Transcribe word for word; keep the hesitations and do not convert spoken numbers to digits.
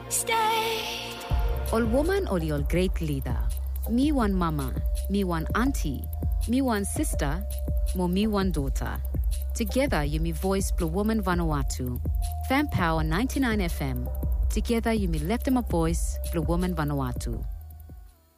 stay. Ol woman ol ol great leader. Me one mama, me one auntie, me one sister, mo me one daughter. Together you me voice Blue Woman Vanuatu. Fan Power ninety-nine F M. Together you me left them a voice Blue Woman Vanuatu.